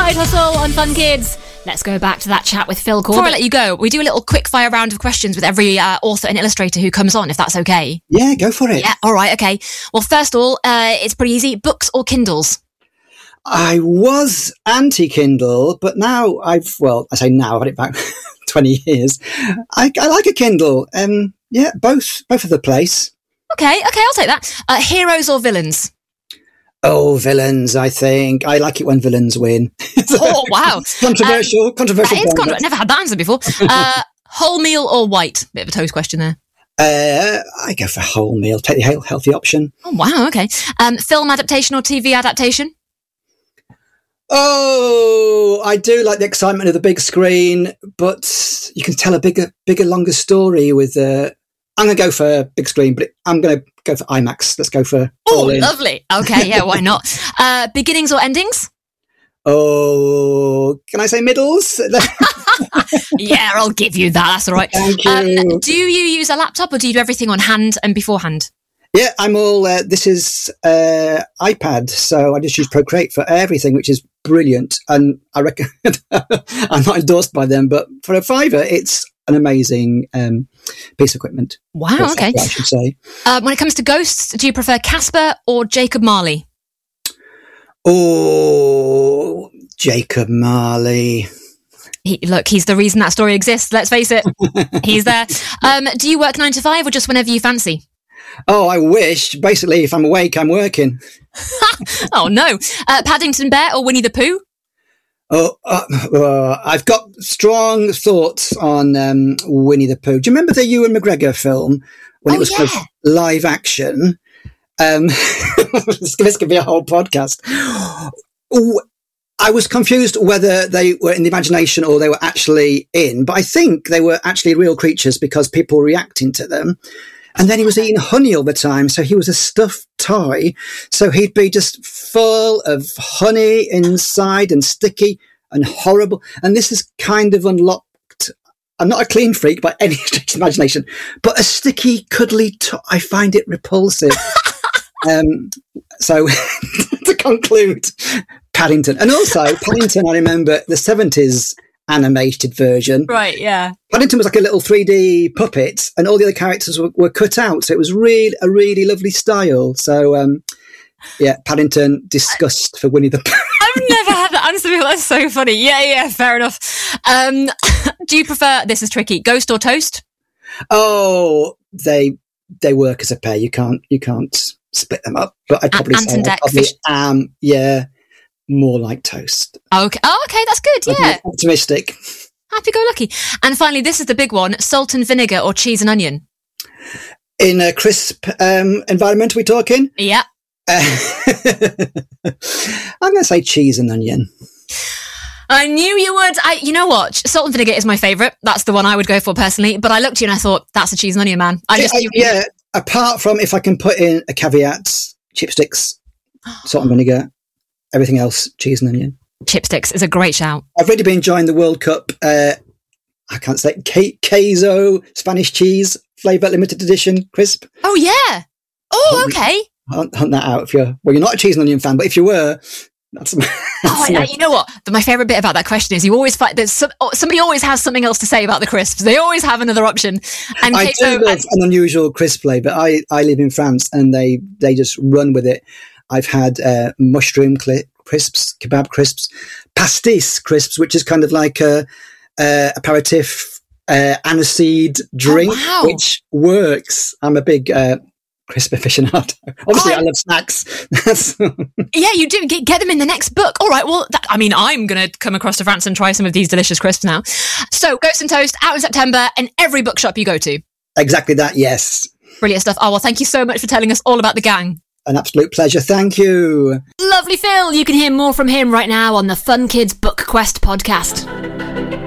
Side Hustle on Fun Kids. Let's go back to that chat with Phil Corbett. Before I let you go, we do a little quick fire round of questions with every author and illustrator who comes on, if that's okay. Yeah, go for it. Yeah, all right, okay. Well, first of all, it's pretty easy. Books or Kindles? I was anti-Kindle, but now I say now, I've had it back 20 years. I like a Kindle. Yeah, both are the place. Okay, I'll take that. Heroes or villains? Oh, villains, I think. I like it when villains win. Oh, wow. Controversial. That is I've never had that answer before. Wholemeal or white? Bit of a toast question there. I go for wholemeal. Take the healthy option. Oh, wow, okay. Film adaptation or TV adaptation? Oh, I do like the excitement of the big screen, but you can tell a bigger, longer story with... I'm going to go for big screen, but I'm going to go for IMAX. Let's go for all in. Lovely. Okay, yeah, why not? Beginnings or endings? Oh, can I say middles? Yeah, I'll give you that. That's all right. Thank you. Do you use a laptop or do you do everything on hand and beforehand? Yeah, I'm all, this is iPad, so I just use Procreate for everything, which is brilliant. And I reckon, I'm not endorsed by them, but for a $5, it's an amazing piece of equipment. Wow, okay. I should say. When it comes to ghosts, do you prefer Casper or Jacob Marley? Oh, Jacob Marley. He's the reason that story exists, let's face it. He's there. Do you work 9 to 5 or just whenever you fancy? Oh, I wish. Basically, if I'm awake, I'm working. Oh, no. Paddington Bear or Winnie the Pooh? I've got strong thoughts on Winnie the Pooh. Do you remember the Ewan McGregor film when it was kind of live action? This could be a whole podcast. I was confused whether they were in the imagination or they were actually in, but I think they were actually real creatures because people were reacting to them. And then he was eating honey all the time, so he was a stuffed toy. So he'd be just full of honey inside and sticky and horrible. And this is kind of unlocked. I'm not a clean freak by any stretch of imagination, but a sticky, cuddly toy, I find it repulsive. So to conclude, Paddington. And also, Paddington, I remember the 70s animated version. Right, yeah. Paddington was like a little 3D puppet, and all the other characters were cut out. So it was a really lovely style. So, yeah, Paddington, disgust for Winnie the Pooh. I've never had that answer before. That's so funny. Yeah, fair enough. Do you prefer, this is tricky, ghost or toast? Oh, they work as a pair. You can't split them up. But I'd probably say more like toast. Okay. Oh, okay, that's good. Yeah. Optimistic. Happy-go-lucky. And finally, this is the big one. Salt and vinegar or cheese and onion? In a crisp environment, are we talking? Yeah. I'm going to say cheese and onion. I knew you would. You know what? Salt and vinegar is my favourite. That's the one I would go for personally. But I looked at you and I thought, that's a cheese and onion, man. Yeah. Apart from if I can put in a caveat, chipsticks, salt and vinegar, everything else, cheese and onion. Chipsticks is a great shout. I've really been enjoying the World Cup. I can't say queso, Spanish cheese, flavour limited edition crisp. Oh, yeah. Oh, okay. Hunt that out if you're not a cheese and onion fan, but if you were, that's you know what? My favourite bit about that question is you always find that somebody always has something else to say about the crisps. They always have another option. And I do love an unusual crisp flavour. I live in France and they just run with it. I've had mushroom crisps, kebab crisps, pastis crisps, which is kind of like a aperitif aniseed drink, which works. I'm a big crisp aficionado. Obviously, I love snacks. Yeah, you do. Get them in the next book. All right, well, I'm going to come across to France and try some of these delicious crisps now. So, Ghost and Toast, out in September, in every bookshop you go to. Exactly that, yes. Brilliant stuff. Oh, well, thank you so much for telling us all about the gang. An absolute pleasure. Thank you. Lovely Phil. You can hear more from him right now on the Fun Kids Book Quest podcast.